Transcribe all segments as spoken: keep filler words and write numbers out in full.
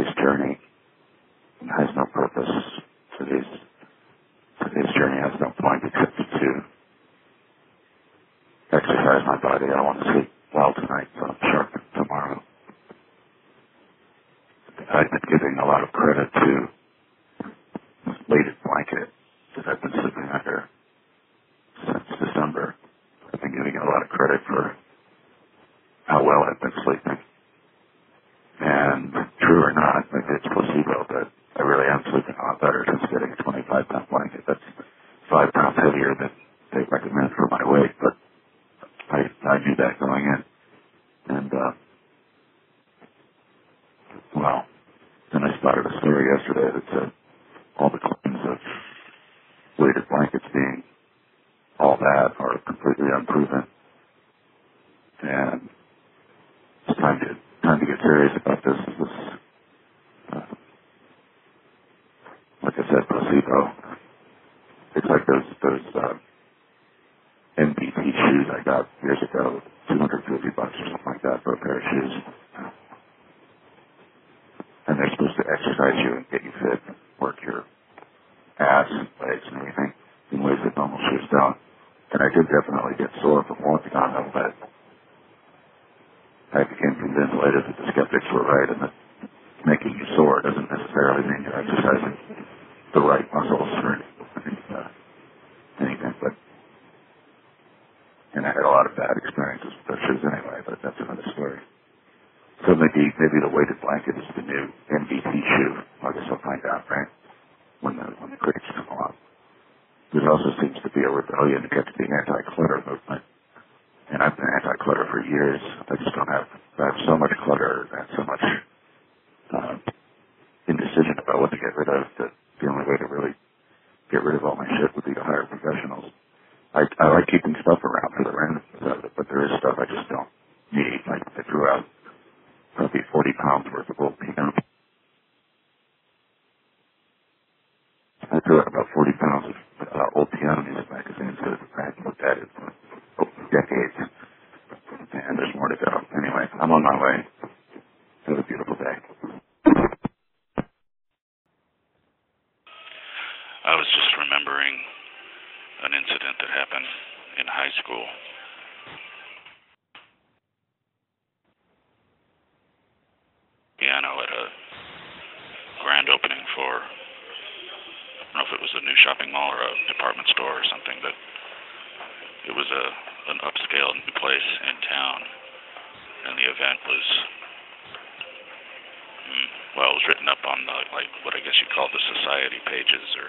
today's journey has no purpose. Today's, today's journey has no point except to exercise my body. I want to sleep well tonight, so I'm sharp tomorrow. I've been giving a lot of credit to this weighted blanket that I've been sleeping under since December. I've been giving it a lot of credit for how well I've been sleeping. And true or not, maybe it's placebo, but I really am sleeping a lot better since getting a twenty-five pound blanket. That's five pounds heavier than they recommend for my weight, but I, I knew that going in. And, uh, well, then I spotted a story yesterday that said all the claims of weighted blankets being all that are completely unproven. And it's time to time to get serious about this. This, uh, like I said, placebo. It's like those those uh, M B T shoes I got years ago, two hundred fifty bucks or something like that for a pair of shoes. And they're supposed to exercise you and get you fit, work your ass and legs and everything in ways that normal shoes don't. And I did definitely get sore from walking on them, but I became convinced later that the skeptics were right, and that making you sore doesn't necessarily mean you're exercising the right muscles or uh, anything. But and I had a lot of bad experiences with those shoes anyway, but that's another story. So maybe maybe the weighted blanket is the new M B T shoe. I guess I'll find out, right? When the when the critics come along. There also seems to be a rebellion against the anti-clutter movement. And I've been anti-clutter for years. I just don't have, I have so much clutter and so much uh, indecision about what to get rid of that the only way to really get rid of all my shit would be to hire professionals. I, I like keeping stuff around for the randomness of it, but there is stuff I just don't need. Like I threw out probably forty pounds worth of old piano. I threw out about forty pounds of uh, old piano music magazines because I hadn't looked at it for decades. And there's more to go. Anyway, I'm on my way. Have a beautiful day. I was just remembering an incident that happened in high school. Piano at a grand opening for, I don't know if it was a new shopping mall or a department store or something, but it was a an upscale new place in town, and the event was, well, it was written up on the, like, what I guess you'd call the society pages, or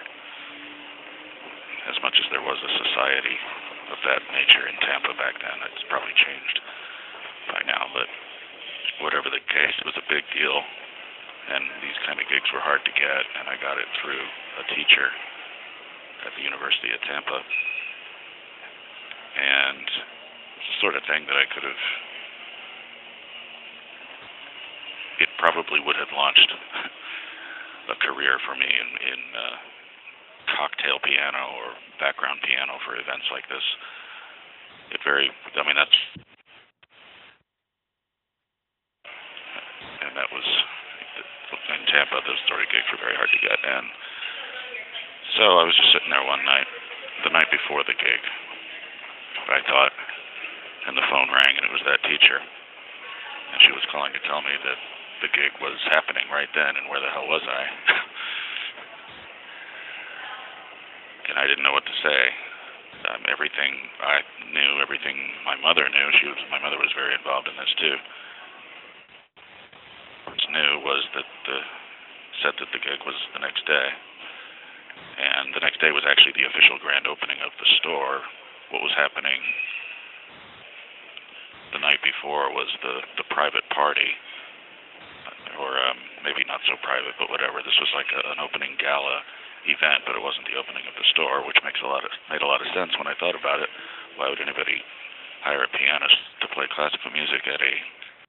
as much as there was a society of that nature in Tampa back then. It's probably changed by now, but whatever the case, it was a big deal, and these kind of gigs were hard to get, and I got it through a teacher at the University of Tampa. And it's the sort of thing that I could have, it probably would have launched a career for me in, in uh, cocktail piano or background piano for events like this. It very, I mean, that's, and that was, in Tampa, those sort of gigs were very hard to get. And so I was just sitting there one night, the night before the gig, I thought, and the phone rang, and it was that teacher. And she was calling to tell me that the gig was happening right then, and where the hell was I? And I didn't know what to say. Um, everything I knew, everything my mother knew, she was, my mother was very involved in this too. What I knew was that the, said that the gig was the next day. And the next day was actually the official grand opening of the store. What was happening the night before was the, the private party, or um, maybe not so private, but whatever. This was like a, an opening gala event, but it wasn't the opening of the store, which makes a lot of made a lot of sense when I thought about it. Why would anybody hire a pianist to play classical music at a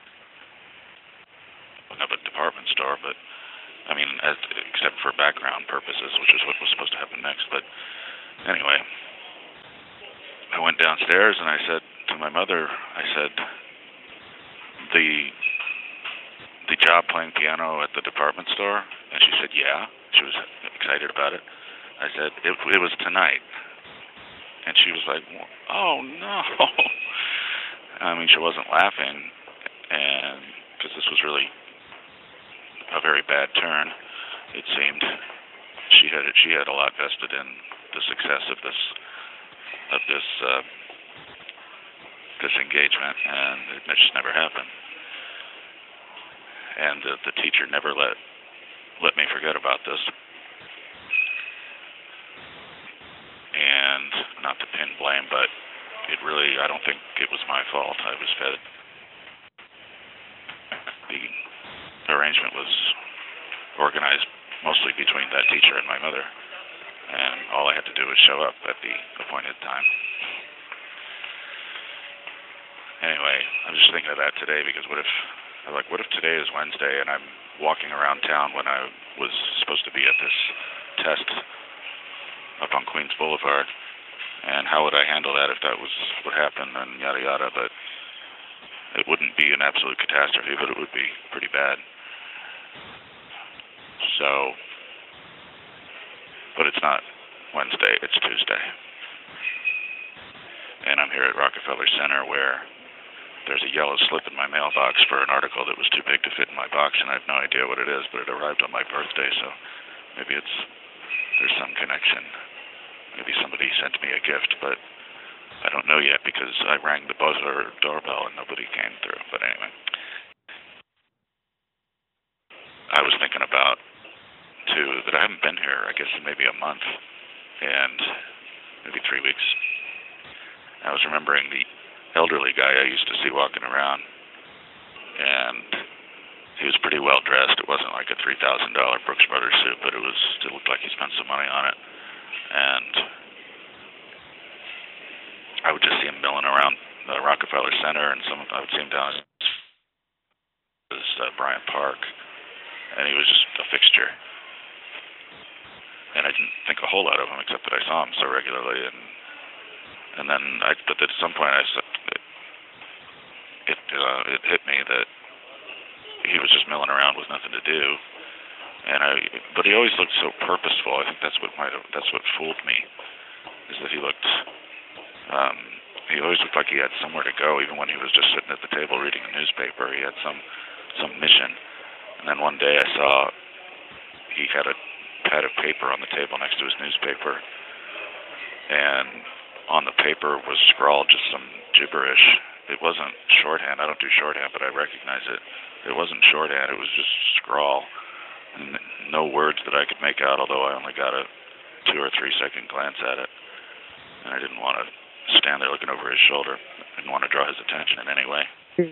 of a department store? But I mean, as, except for background purposes, which is what was supposed to happen next. But anyway. I went downstairs and I said to my mother, I said, the the job playing piano at the department store? And she said, yeah. She was excited about it. I said, it, it was tonight. And she was like, oh, no. I mean, she wasn't laughing, and because this was really a very bad turn, it seemed. She had she had a lot vested in the success of this of this uh, this engagement, and it just never happened. And the, the teacher never let let me forget about this. And not to pin blame, but it really, I don't think it was my fault. I was fed. The arrangement was organized mostly between that teacher and my mother, and all I had to do was show up at the appointed time. Anyway, I was just thinking of that today, because what if, like, what if today is Wednesday and I'm walking around town when I was supposed to be at this test up on Queens Boulevard, and how would I handle that if that was what happened, and yada yada, but it wouldn't be an absolute catastrophe, but it would be pretty bad. So, but it's not Wednesday, it's Tuesday. And I'm here at Rockefeller Center, where there's a yellow slip in my mailbox for an article that was too big to fit in my box, and I have no idea what it is, but it arrived on my birthday, so maybe it's, there's some connection. Maybe somebody sent me a gift, but I don't know yet, because I rang the buzzer doorbell and nobody came through. But anyway, I was thinking about, too, that I haven't been here, I guess, in maybe a month, and maybe three weeks. I was remembering the elderly guy I used to see walking around, and he was pretty well dressed. It wasn't like a three thousand dollars Brooks Brothers suit, but it was, it looked like he spent some money on it. And I would just see him milling around the Rockefeller Center, and some I would see him down at uh, Bryant Park, and he was just a fixture. And I didn't think a whole lot of him, except that I saw him so regularly. And and then, I, but at some point, I it it, uh, it hit me that he was just milling around with nothing to do. And I, but he always looked so purposeful. I think that's what might have, that's what fooled me, is that he looked, um, he always looked like he had somewhere to go, even when he was just sitting at the table reading a newspaper. He had some, some mission. And then one day I saw he had a pad of paper on the table next to his newspaper, and on the paper was scrawled just some gibberish. It wasn't shorthand. I don't do shorthand, but I recognize it. It wasn't shorthand. It was just scrawl. And no words that I could make out, although I only got a two or three second glance at it. And I didn't want to stand there looking over his shoulder. I didn't want to draw his attention in any way.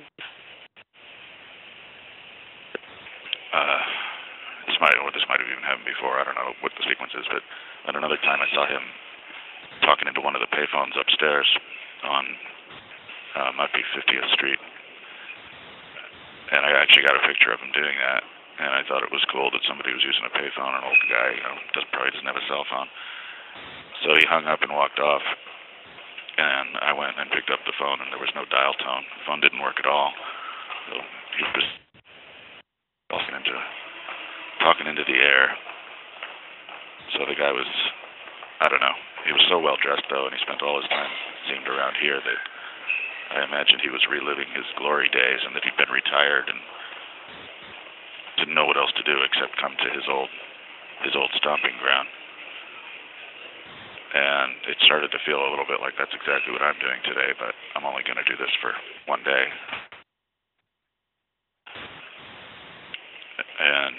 Uh, this might, or this might have even happened before. I don't know what the sequence is, but at another time I saw him talking into one of the payphones upstairs on, uh, might be fiftieth Street. And I actually got a picture of him doing that. And I thought it was cool that somebody was using a payphone. An old guy, you know, doesn't, probably doesn't have a cell phone. So he hung up and walked off. And I went and picked up the phone, and there was no dial tone. The phone didn't work at all. So he was talking into, talking into the air. So the guy was, I don't know. He was so well dressed, though, and he spent all his time, it seemed, around here, that I imagined he was reliving his glory days, and that he'd been retired and didn't know what else to do except come to his old his old stomping ground. And it started to feel a little bit like that's exactly what I'm doing today, but I'm only going to do this for one day. And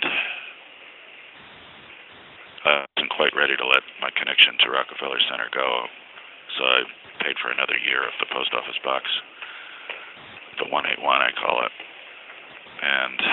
I wasn't quite ready to let my connection to Rockefeller Center go, so I paid for another year of the post office box, the one eighty-one I call it. And